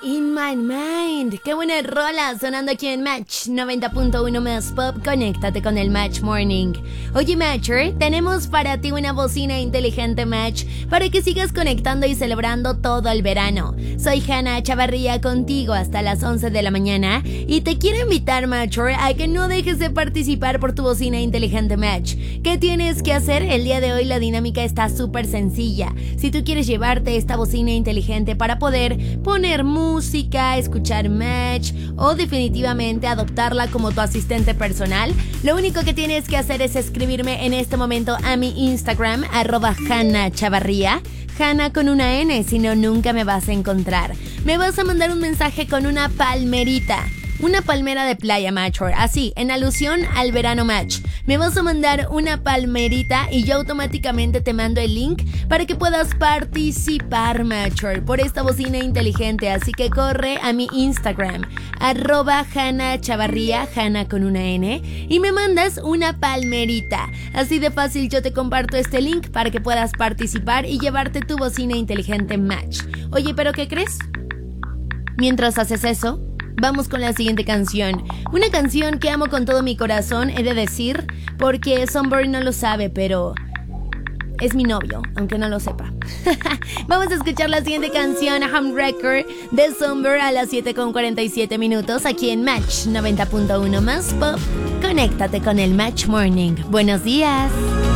In My Mind. Qué buena rola sonando aquí en Match 90.1 más pop. Conéctate con el Match Morning. Oye, Matcher, tenemos para ti una bocina inteligente Match para que sigas conectando y celebrando todo el verano. Soy Hanna Chavarría contigo hasta las 11 de la mañana y te quiero invitar, Matcher, a que no dejes de participar por tu bocina inteligente Match. ¿Qué tienes que hacer? El día de hoy la dinámica está súper sencilla. Si tú quieres llevarte esta bocina inteligente para poder poner música, escuchar Match o definitivamente adoptarla como tu asistente personal, lo único que tienes que hacer es escribirme en este momento a mi Instagram, @HannaChavarría. Hanna con una N, si no nunca me vas a encontrar. Me vas a mandar un mensaje con una palmerita. Una palmera de playa, Matcher, así, en alusión al verano Match. Me vas a mandar una palmerita y yo automáticamente te mando el link para que puedas participar, Matcher, por esta bocina inteligente. Así que corre a mi Instagram, @HannaChavarría, Hanna con una N, y me mandas una palmerita. Así de fácil yo te comparto este link para que puedas participar y llevarte tu bocina inteligente Match. Oye, ¿pero qué crees? Mientras haces eso, vamos con la siguiente canción. Una canción que amo con todo mi corazón, he de decir, porque Sunbury no lo sabe, pero es mi novio, aunque no lo sepa. Vamos a escuchar la siguiente canción, Homewrecker, de Sunbury, a las 7:47 minutos, aquí en Match 90.1 más pop. Conéctate con el Match Morning. Buenos días.